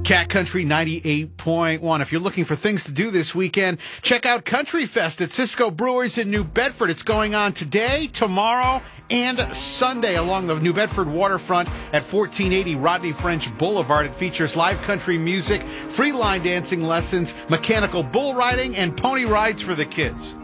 Cat Country 98.1. If you're looking for things to do this weekend, check out Country Fest at Cisco Brewers in New Bedford. It's going on today, tomorrow, and Sunday along the New Bedford waterfront at 1480 Rodney French Boulevard. It features live country music, free line dancing lessons, mechanical bull riding, and pony rides for the kids.